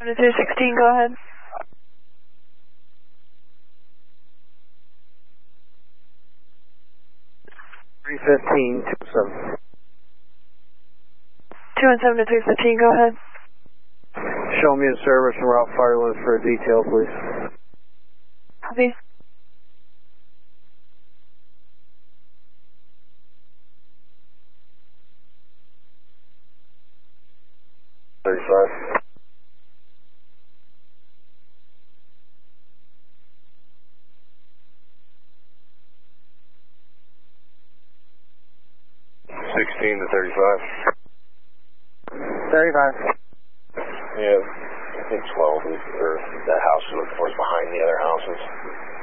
216, go ahead. $315, 217. 217 to 315, go ahead. Show me a service and route Firelands for a detail, please. Copy. $16 to $35. 35. Yeah, I think 12 is, or that house you're looking for is behind the other houses.